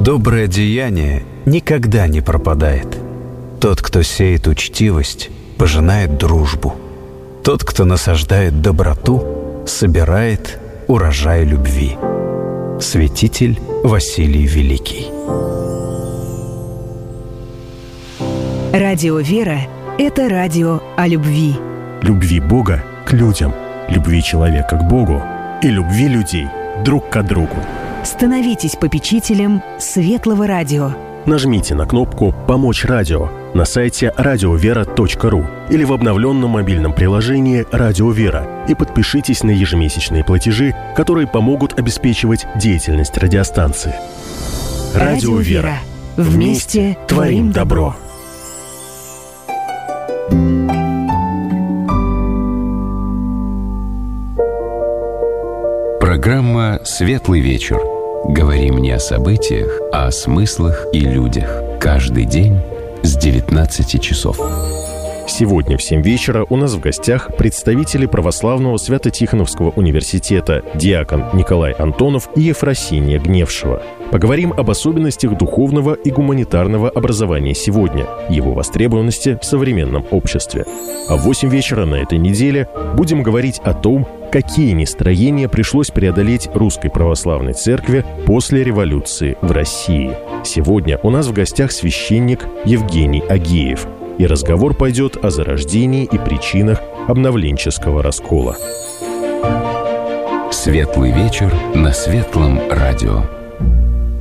Доброе деяние никогда не пропадает. Тот, кто сеет учтивость, пожинает дружбу. Тот, кто насаждает доброту, собирает урожай любви. Святитель Василий Великий. Радио «Вера» — это радио о любви. Любви Бога к людям, любви человека к Богу и любви людей друг к другу. Становитесь попечителем Светлого Радио. Нажмите на кнопку «Помочь радио» на сайте radiovera.ru или в обновленном мобильном приложении «Радио Вера» и подпишитесь на ежемесячные платежи, которые помогут обеспечивать деятельность радиостанции. Радио Вера. Вместе творим добро. Программа «Светлый вечер». Говорим не о событиях, а о смыслах и людях. Каждый день с 19 часов. Сегодня в 7 вечера у нас в гостях представители Православного Свято-Тихоновского университета диакон Николай Антонов и Ефросинья Гневшева. Поговорим об особенностях духовного и гуманитарного образования сегодня, его востребованности в современном обществе. А в 8 вечера на этой неделе будем говорить о том, какие нестроения пришлось преодолеть Русской Православной Церкви после революции в России. Сегодня у нас в гостях священник Евгений Агеев. И разговор пойдет о зарождении и причинах обновленческого раскола. Светлый вечер на Светлом радио.